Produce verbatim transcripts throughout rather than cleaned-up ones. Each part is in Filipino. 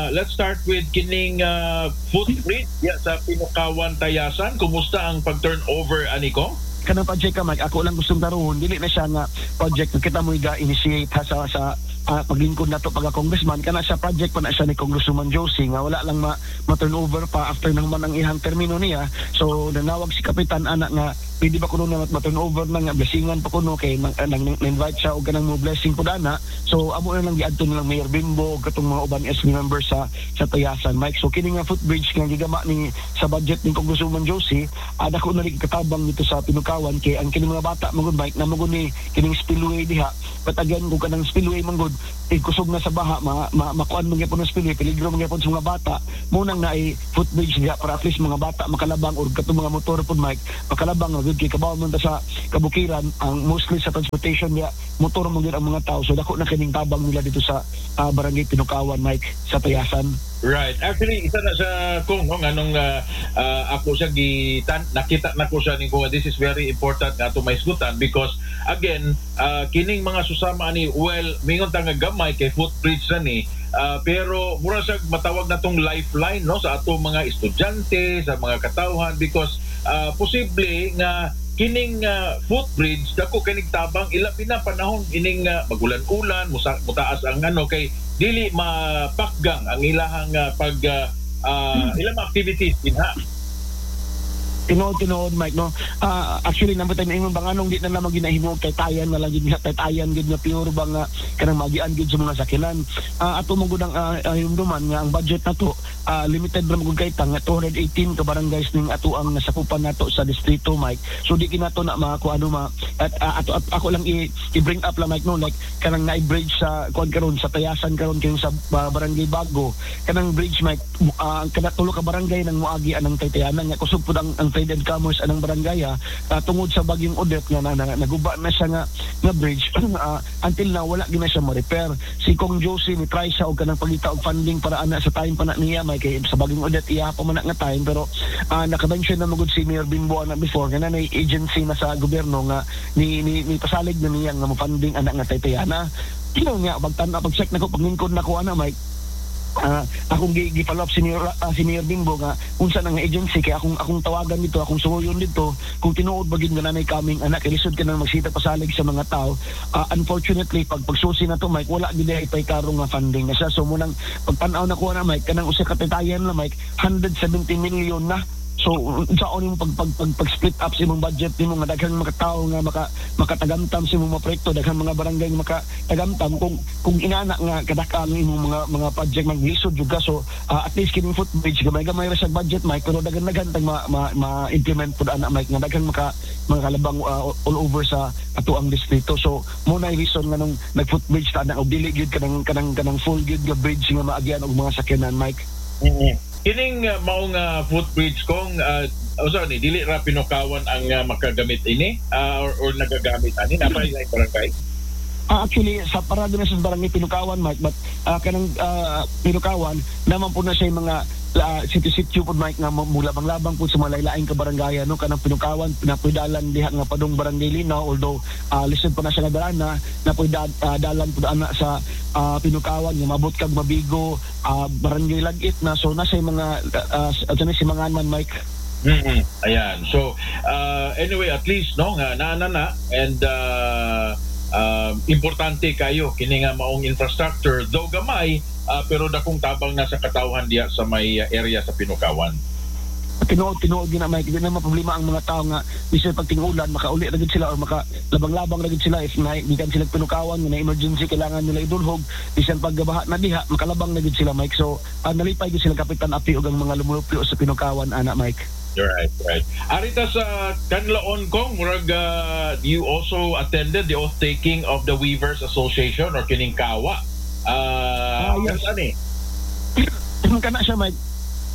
let's start with kining uh, footprint ya sa Pinukawan Tayasan. Kumusta ang pag-turnover ani ko? Kanang project ka, Mike, ako lang gustong taruhon, dili na siya nga project na kita mo i-initiate ha, sa, sa uh, paglingkod na to pagka-congressman, kana siya project pa na siya ni Congresswoman Josie, nga wala lang ma, ma-turnover pa after nang man ang ihang termino niya. So, nanawag si Kapitan anak nga, pwede ba kuno na ma-turnover na nga, blessingan pa kuno, kay nang, nang, invite siya o ganang mo blessing po dana. So, amo na lang giadto nilang Mayor Bimbo, katong mga uban S B members sa, sa Tayasan, Mike. So, kini nga footbridge nga gigama ni sa budget ni Congresswoman Josie, ada ko na rin katabang dito sa Pinukawan, kay ang kining mga bata magud Mike na magud ni kining spillway diha. But again, kung kanang spillway manggod eh, kusog na sa baha, ma, ma, makuan man gyapon ang spillway, peligro man gyapon sa mga bata. Munang na ay footbridge diha para at least mga bata makalabang or katong mga motor pod Mike makalabang magud kay kabaw man ta sa kabukiran ang mostly sa transportation niya motor man gyud ang mga tao. So dako na kining tabang nila dito sa uh, barangay Pinukawan, Mike, sa Tayasan. Right. Actually, isa na sa kung no, anong uh, uh, ako siya gitan nakita na ko siya ni ko, this is very important nga to maisgutan because again, uh, kining mga susama ni well, mingon ta nga gamay kay footbridge na ni uh, pero mura sa matawag na tong lifeline no sa ato mga estudyante, sa mga katawhan because uh, posible nga kining uh, footbridge dako kining tabang ila pinapanahon ining uh, magulan-ulan musa, mutaas ang ano kay dili mapakgang ang ilahang uh, pag uh, uh, ilang activities dinha. Tinood-tinood, Mike, no? Uh, actually, namatay na imong bang anong di na naman ginahimog kay tayan na lang yun, kay tayan yun na pure bang uh, kanang magian yun sa mga sakinan. Uh, ato mong gudang uh, uh, yung duman nga, ang budget na to, uh, limited na magod kay tang, two hundred eighteen ka barangays ning ato ang nasakupan nato sa distrito, Mike. So, di kinato na mga kung ano ma, at, uh, ato, at, ako lang i- i-bring up lang, Mike, no? Like, kanang na-bridge sa, kuwan karon sa Tayasan karon kayo sa uh, barangay Bago. Kanang bridge, Mike, uh, kanatulo ka barangay ng muagi anang Taytayanan, nga kusog po ang, ang trade and commerce anang barangay uh, tungod sa bagyong Odette nga na, na, naguba na siya nga, nga bridge uh, until now wala gina siya ma-repair. Si Kong Josie ni try siya og kanang pagita og funding para ana sa time pa na niya may kay sa bagyong Odette iya pa man nga time pero uh, naka-mention na magud si Mayor Bimbo na before nga na agency na sa gobyerno nga ni ni, ni pasalig na niya nga mo-funding anak nga Taytayana. Kino nga pagtan-a pag-check nako paglingkod nako ana Mike. Uh, akong gi-follow up senior uh, senior Bimbo nga unsa nang agency kay akong akong tawagan dito akong suyon dito kung tinuod ba gid nga nanay kaming anak ilisod ka nang magsita pasalig sa mga tao. Uh, unfortunately pag pagsusi na to Mike wala gid ay pay karong nga funding na siya. So munang pagtan-aw na ko na Mike kanang usa ka Taytayan na Mike one hundred seventy million na. So saon yung pag pag pag, pag split up sa imong budget nimo nga daghang mga tao nga maka makatagamtam sa imong mga proyekto, daghang mga barangay nga makatagamtam kung kung inana nga kadakang imong mga mga project maglisod juga. So uh, at least kining footbridge gamay gamay ra sa budget Mike pero daghan-daghan tag ma, ma, ma implement pud ana Mike nga daghang maka mga kalabang uh, all over sa ato ang distrito. So mo na reason nga nung nag-footbridge ta na og dili gyud kanang kanang kanang full gyud nga bridge nga maagyan og mga sakyanan Mike. Mm-hmm. Kining uh, maong uh, footbridge kong uh, oh, sorry, dili ra Pinukawan ang uh, makagamit ini uh, or, or nagagamit ani napay like barangay. Uh, actually sa parado na sa barangay Pinukawan Mike but uh, kanang uh, Pinukawan naman po na siya mga uh, city-city po Mike nga mulabang-labang po sa mga lain-laing ka barangay no kanang Pinukawan pinapudalan diha nga padung barangay Linaw although uh, lisod pa na siya nga na napudalan uh, dalan po ana sa uh, Pinukawan nga mabot kag Mabigo uh, barangay Lagit na so nasa mga uh, uh, si mga nan Mike. Mm-hmm. Ayan. So uh, anyway at least no nga naana na and uh, uh, importante kayo kini nga maong infrastructure though gamay uh, pero dakong tabang na sa katawhan diya sa may uh, area sa Pinukawan. Tinuod-tinuod gina Mike, di na problema ang mga tao nga bisan pag tingulan makauli ra gid sila or maka labang-labang ra gid sila if na gikan sila Pinukawan nga na emergency kailangan nila idulhog bisan paggabaha na diha makalabang na gid sila Mike. So uh, nalipay gid sila Kapitan Api ug ang mga lumulupyo sa Pinukawan ana Mike. Right, right. Arita sa kanlaon kong murag uh, you also attended the oath taking of the Weavers Association or kining Kawa. Uh, uh yes. Ano ni? Kana siya Mike.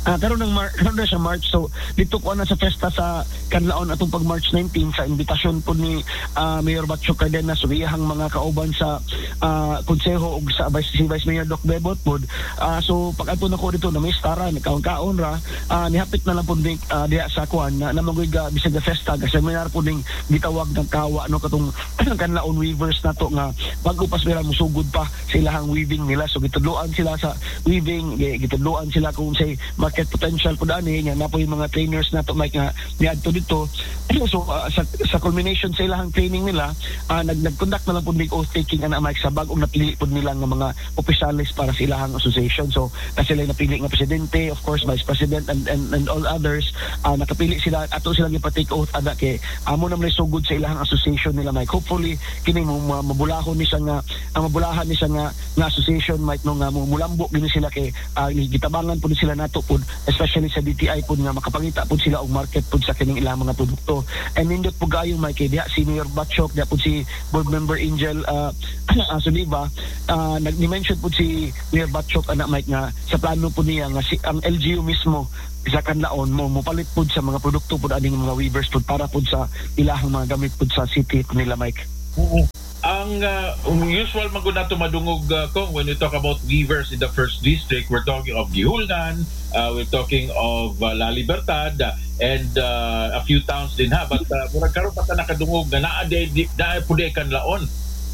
Ah, karon ng Mar- karon na siya March, so dito ko na sa festa sa Kanlaon atong pag March nineteenth sa imbitasyon po ni ah, Mayor Batchok Cardenas ug iyang mga kauban sa ah, konseho ug sa Vice, si Vice Mayor Doc Bebot pod. Ah, so pag ato na ko dito na may stara ni kaon-kaon ra, ah, nihapit na lang po din ah, diha sa kuan na namangoy ga bisag ga festa kasi seminar po ding gitawag ng kawa no katong Kanlaon weavers nato nga bago pa sila musugod pa sa ilahang weaving nila, so gitudloan sila sa weaving, gi- gitudloan sila kung say market potential po daan eh, nga na po yung mga trainers nato Mike nga niadto dito. So uh, sa, sa culmination sa ilahang training nila, uh, nag nag-conduct na lang po ng oath taking ana Mike sa bagong napili po nila nga mga opisyalis para sa ilahang association. So na sila napili nga presidente, of course vice president and and, and all others, uh, nakapili sila ato sila gipa-take oath ana kay amo na may sugod sa ilahang association nila Mike. Hopefully kini mo ma- mabulahon ni siya nga ang mabulahan ni siya nga nga association Mike no nga mo mulambo gini sila kay uh, gitabangan po ni sila nato po especially sa D T I po nga makapangita po sila og market po sa kining ilang mga produkto. And nindot po gayo Mike diha si Mayor Batchok diha po si board member Angel uh, Soliva, uh, nag-mention po si Mayor Batchok ana Mike nga sa plano po niya nga si, ang L G U mismo sa Kanlaon mo mopalit po sa mga produkto po aning mga weavers po para po sa ilahang mga gamit po sa city nila Mike. Oo. Ang uh, usual maguna to madungog uh, kung when we talk about weavers in the first district, we're talking of Gihulgan, uh, we're talking of uh, La Libertad, uh, and uh, a few towns din ha. But uh, murag karon pa ta nakadungog na naa di na pude Kanlaon.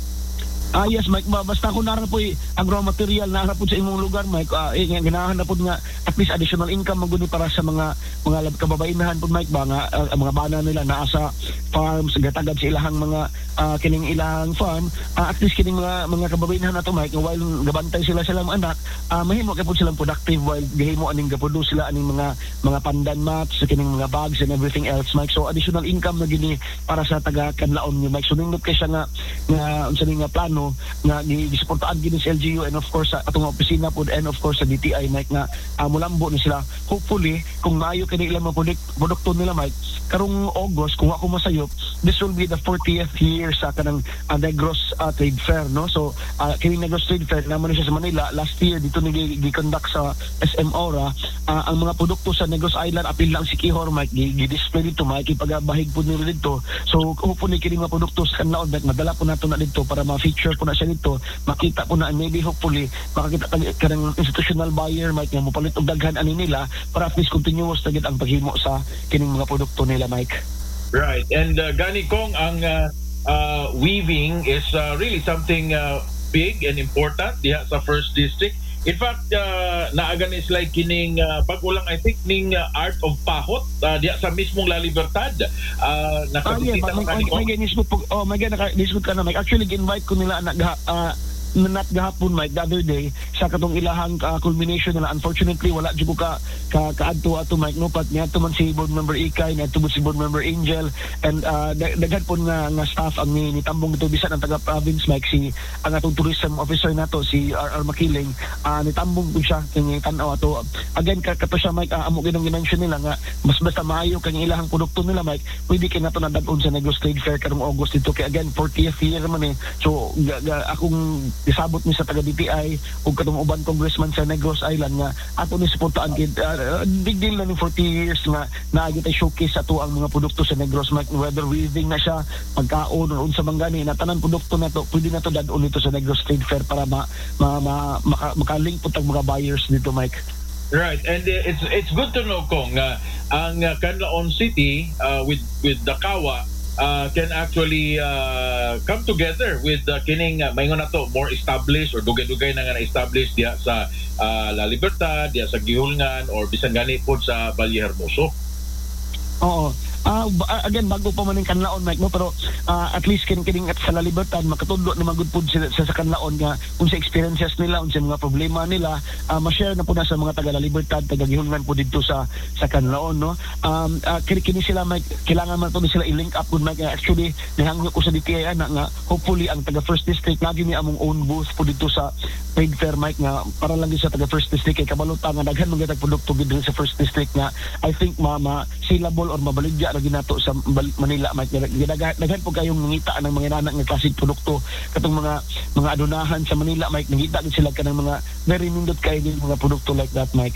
Ah yes Mike, ba, basta kung nara po ang raw material nara po sa imong lugar Mike, uh, eh, ganahan na po nga at least additional income maguni para sa mga mga kababainahan po Mike ba nga uh, mga bana nila naa sa farms gatagad sa ilahang mga uh, kining ilahang farm, uh, at least kining mga mga kababainahan nato Mike nga while gabantay sila silang anak, uh, mahimo kay po silang productive while gihimo aning gapudo sila aning mga mga pandan mats sa kining mga bags and everything else Mike. So additional income na gini para sa taga Kanlaon ni Mike. So nindot kay siya nga nga unsa ni nga plano nga gisuportaan gini sa L G U and of course sa atong opisina po and of course sa D T I Mike nga uh, mulambo ni sila. Hopefully kung maayo kini ilang mga produk- produkto nila Mike karong August kung ako masayop, this will be the fortieth year sa kanang uh, Negros uh, Trade Fair no. So uh, kini Negros Trade Fair naman siya sa Manila last year dito ni gi-conduct sa S M Aura. Uh, ang mga produkto sa Negros Island apil lang si Kihor Mike gi-display dito Mike ipagabahig po nila dito. So hopefully kini mga produkto sa Kanlaon Mike madala po nato na dito para ma-feature po na siya dito, makita po na maybe hopefully makakita ka ng institutional buyer Mike nga mopalit og daghan ani nila para at least continuous na gid ang paghimo sa kining mga produkto nila Mike. Right. And uh, gani kong ang uh, uh, weaving is uh, really something uh, big and important diha sa first district. In fact, uh, naagan is like kining uh, bago lang I think ning uh, art of pahot uh, diha sa mismong La Libertad. Uh, Ah, yeah, nakabisita may, ka may, ni may, may ginisugot po, oh, may ginisugot ka na, Mike. Actually, gi-invite ko nila anak, uh, not gahapon Mike the other day sa katong ilahang uh, culmination nila. Unfortunately wala jud ko ka ka kaadto ato Mike no pat niya man si board member Ikay na tubod si board member Angel and uh, daghan po nga nga staff ang ni, ni tambong dito bisan ang taga province Mike si ang atong tourism officer nato si R R Makiling uh, ni tambong po siya kini tan-aw ato again ka kato siya Mike uh, amo ginong gi-mention nila nga mas basta maayo kang ilahang produkto nila Mike pwede kay nato nadag-on sa Negros Trade Fair karong August dito kay again fortieth year man eh so ga, ga, akong isabot ni sa taga D T I ug katong uban congressman sa Negros Island nga ato ni suportaan kid uh, big deal na ni forty years nga naagi tay showcase ato ang mga produkto sa Negros Mike whether weaving na siya pagkaon o unsa man gani na tanan produkto nato pwede nato dadon dito sa Negros Trade Fair para ma, ma, ma maka, makalink pud tag mga buyers dito Mike. Right, and uh, it's it's good to know kung uh, ang uh, Canlaon City uh, with with Dakawa uh, can actually uh, come together with uh, kining uh, mayngon nato more established or dugay-dugay na nga na-establish diya sa uh, La Libertad, diya sa Gihulngan or bisan gani po sa Valle Hermoso. Oo. Uh, again bago pa man ang Canlaon Mike no pero uh, at least kin kining at sa La Libertad makatudlo na magud pud sa, sa Canlaon nga kung sa experiences nila unsa mga problema nila uh, ma-share na po na sa mga taga La Libertad taga Gihulngan po dito sa sa Canlaon no um uh, kini, kini sila Mike kailangan man to ni sila i-link up pud Mike actually nahangyo ko sa D T I ana nga hopefully ang taga first district lagi ni among own booth po dito sa trade fair Mike nga para lang sa taga first district kay kabaluta nga daghan mga tag produkto gid sa first district nga I think ma, ma saleable or mabaligya lagi nato sa Manila Mike daghan po kayong mangita ng mga nanak nga klaseng produkto katong mga mga adunahan sa Manila Mike nangita gid sila kanang mga very nindot kay mga produkto like that Mike.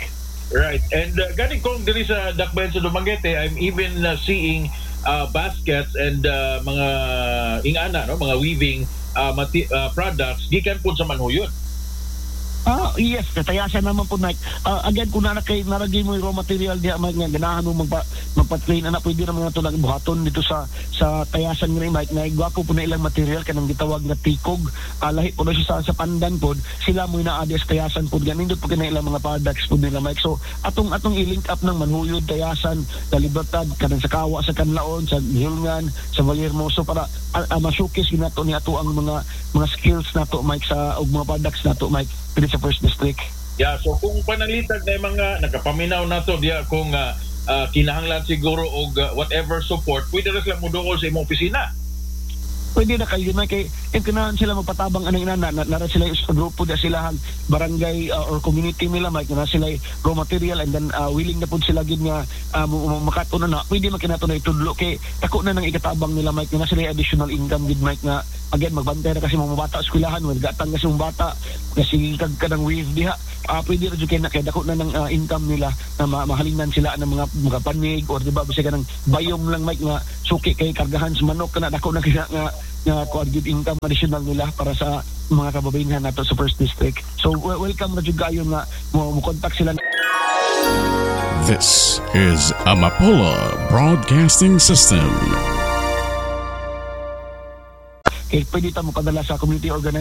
Right. And uh, gani kong diri sa Dakbayan sa Dumaguete, I'm even uh, seeing uh, baskets and uh, mga ingana, no, mga weaving uh, mati- uh, products gikan po sa manhuyod. Ah, yes, katayasan naman po, Mike. Ah, again, kung na kay naragay mo yung raw material diya, Mike, nga ganahan mo magpa, magpa-train, ana, pwede naman nga ito buhaton dito sa sa tayasan nga ni Mike, na igwapo po na ilang material, kanang gitawag na tikog, ah, lahi po na siya sa, sa pandan po, sila mo inaadi sa tayasan po, ganun po kina ilang mga products po nila, Mike. So, atong atong i-link up ng manhuyod, tayasan, sa Libertad, kanang sa Kawa, sa Kanlaon, sa Hilngan, sa Valiermoso, para uh, uh, masukis ginato ni ato ang mga mga skills nato, Mike, sa og mga products nato, Mike, dito sa First District. Yeah, so kung panalitag na yung mga nakapaminaw na to diya kung uh, uh, kinahanglan siguro og uh, whatever support, pwede rin sila mo doon sa imong opisina. Pwede na kayo na kay eh, kanahan sila magpatabang anang ina na, na, na sila sa grupo da sila barangay uh, or community nila, Mike, na sila raw material, and then uh, willing na pud sila gid nga uh, makatuno na pwede makinato na itudlo kay tako na nang ikatabang nila, Mike, na sila additional income gid, Mike, nga again magbantay na kasi mga bata sa eskwelahan, wala gatang kasi mga bata kasi kag kanang wave diha, uh, pwede ra jud kay na kay dako na ng uh, income nila na ma- mahalingnan sila ng mga mga panig or di ba basta kanang bayom lang, Mike, nga suki kay kargahan sa manok kana dako na kaya nga nga coordinate income additional nila para sa mga kababayan nato sa First District. So w- welcome na jud kayo nga mo, mo contact sila. This is Amapola Broadcasting System. Kay pwede ta mo padala sa community organization